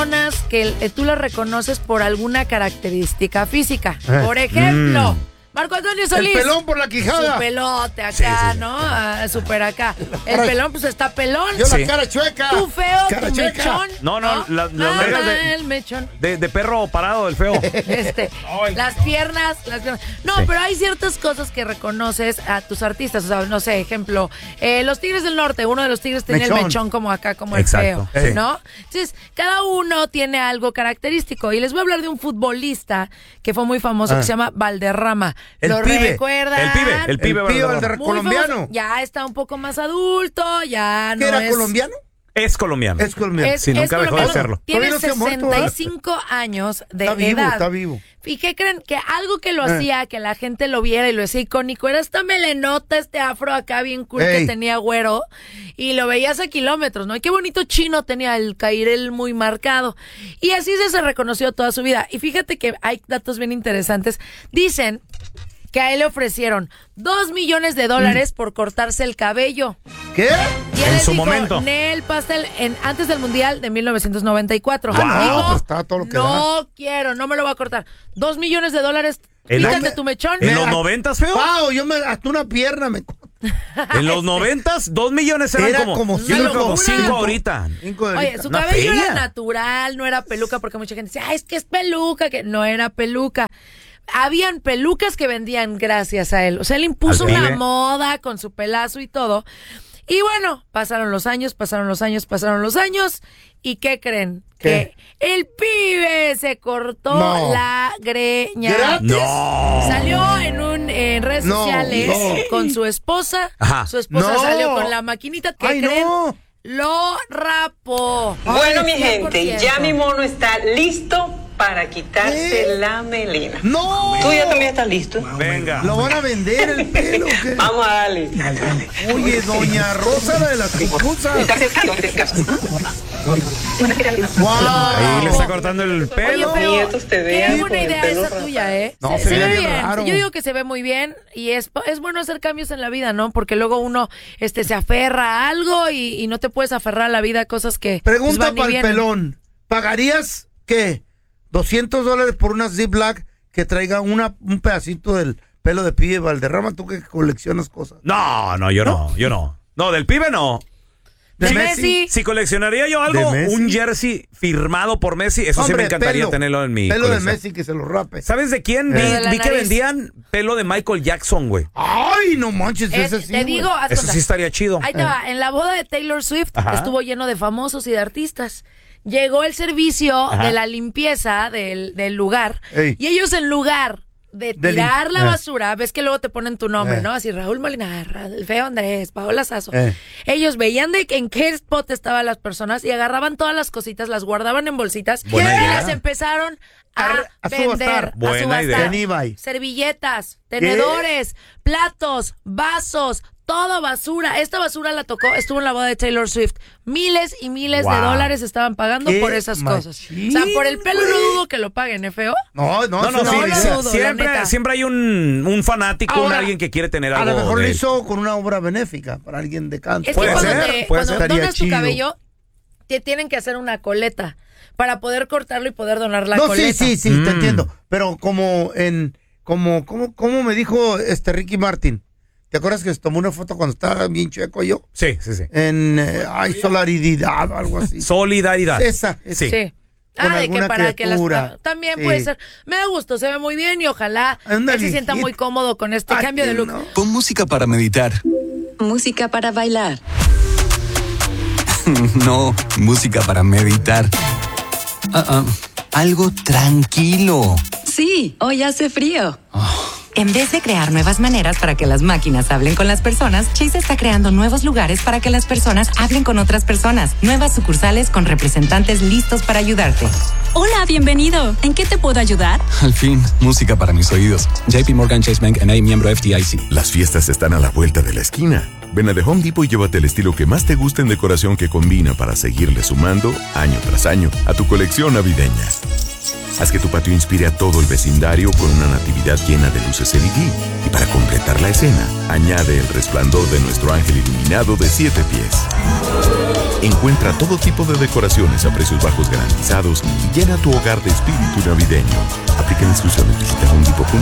personas que tú las reconoces por alguna característica física. Por ejemplo, Marco Antonio Solís. El pelón por la quijada. Su pelote acá, ¿no? Súper acá. El pelón, pues está pelón. Yo la cara chueca. Tu feo, cara tu chueca. mechón. No, las orejas el mechón. de perro parado, el feo. Las piernas. No, pero hay ciertas cosas que reconoces a tus artistas. O sea, no sé, ejemplo, los Tigres del Norte. Uno de los Tigres tenía el mechón como acá, como el feo, ¿no? Entonces, cada uno tiene algo característico. Y les voy a hablar de un futbolista que fue muy famoso, que se llama Valderrama. ¿Lo recuerdan? El pibe colombiano. Famoso. Ya está un poco más adulto, ya no es... ¿Era colombiano? Es colombiano. Es colombiano. Sí, nunca dejó de serlo. Tiene Todavía no se ha muerto, 65 años de Está vivo, edad. está vivo. ¿Y qué creen? Que algo que lo hacía, que la gente lo viera y lo hacía icónico, era esta melenota, este afro acá bien cool que tenía güero, y lo veías a kilómetros, ¿no? Y qué bonito chino tenía el cairel muy marcado. Y así se reconoció toda su vida. Y fíjate que hay datos bien interesantes. Dicen que a él le ofrecieron $2 millones por cortarse el cabello. ¿Qué? Y él En les su dijo, momento. Nel Pastel, antes del Mundial de 1994. No, Dijo, pues estaba todo lo que no quiero, no me lo voy a cortar. $2 millones, quítate tu mechón. ¿En los 90s, feo? Wow, yo hasta una pierna me... En los 90s, 2 millones eran Era como como yo creo que como 5 5 ahorita. Oye, su Una cabello feria. era natural, no era peluca, porque mucha gente decía, es que es peluca, que no era peluca. Habían pelucas que vendían gracias a él. O sea, él impuso una moda con su pelazo y todo. Y bueno, pasaron los años. ¿Y qué creen? ¿Qué? Que el pibe se cortó la greña. ¿Gratis? No. Salió en redes sociales con su esposa. Ajá. Su esposa salió con la maquinita. ¿Qué creen? No. Lo rapó. Bueno, mi 100%. gente, ya mi mono está listo para quitarse la melena. ¡No! ¿Tú ya también estás listo? Venga. ¿Lo van a vender el pelo? ¿Qué? Vamos a darle. Oye, doña Rosa, la de las pupusas. ¡Wow! Ahí le está cortando el pelo. Oye, pero Nietos te qué vean buena con el idea pelo esa rapado. tuya, ¿eh? No, se se ve ve bien. raro. Yo digo que se ve muy bien y es bueno hacer cambios en la vida, ¿no? Porque luego uno se aferra a algo y no te puedes aferrar a la vida a cosas que Pregunta pues, van y para el vienen. pelón. ¿Pagarías qué? $200 por una Ziploc que traiga un pedacito del pelo de pibe Valderrama? Tú que coleccionas cosas. No, yo no. No, del pibe no. De Messi. Si coleccionaría yo algo, ¿De Messi? un jersey firmado por Messi, eso sí Hombre, me encantaría pelo. tenerlo en mi Pelo de colección. Messi que se lo rape. ¿Sabes de quién? Pero de la Vi que nariz. vendían pelo de Michael Jackson, güey. Ay, no manches, ese sí. Te digo, haz Eso cuenta. sí estaría chido. Ahí te va. En la boda de Taylor Swift estuvo lleno de famosos y de artistas. Llegó el servicio de la limpieza del lugar. Ey. Y ellos, en lugar de De tirar la lim- basura, ves que luego te ponen tu nombre, ¿no? Así, Raúl Molina, el feo Andrés, Paola Sasso. Ellos veían en qué spot estaban las personas y agarraban todas las cositas, las guardaban en bolsitas Buena y idea. las empezaron a subastar. vender. Buena idea. En eBay. Servilletas, tenedores, platos, vasos, todo basura. Esta basura estuvo en la boda de Taylor Swift. Miles y miles de Wow. dólares estaban pagando ¡Qué por esas cosas. machín, O sea, por el pelo no güey! dudo que lo paguen, ¿eh, feo? No, No, eso sí, no lo sí, dudo, la neta. siempre hay un fanático, Ahora, alguien que quiere tener A algo. lo mejor lo de- hizo con una obra benéfica para alguien de canto. Es que Puede cuando, ser, te- puede cuando ser. Estaría donas tu chido. cabello, te tienen que hacer una coleta para poder cortarlo y poder donar la No, coleta. sí, te entiendo. Pero como ¿cómo me dijo Ricky Martin? ¿Te acuerdas que se tomó una foto cuando estaba bien chueco yo? Sí. En solidaridad o algo así. Solidaridad. Esa. Sí. Sí. Con De que alguna para que las criatura. también Sí. puede ser. Me da gusto, se ve muy bien y ojalá Ándale, él se sienta hit. muy cómodo con este Ay, cambio de look. no. Pon música para meditar. Música para bailar. No, música para meditar. Algo tranquilo. Sí, hoy hace frío. En vez de crear nuevas maneras para que las máquinas hablen con las personas, Chase está creando nuevos lugares para que las personas hablen con otras personas. Nuevas sucursales con representantes listos para ayudarte. Hola, bienvenido. ¿En qué te puedo ayudar? Al fin, música para mis oídos. JP Morgan Chase Bank N.A., miembro FDIC. Las fiestas están a la vuelta de la esquina. Ven a The Home Depot y llévate el estilo que más te guste en decoración que combina para seguirle sumando, año tras año, a tu colección navideña. Haz que tu patio inspire a todo el vecindario con una natividad llena de luces LED. Y para completar la escena. Añade el resplandor de nuestro ángel iluminado de 7 pies. Encuentra todo tipo de decoraciones a precios bajos garantizados y llena tu hogar de espíritu navideño. Aplica restricciones. Visita homedepot.com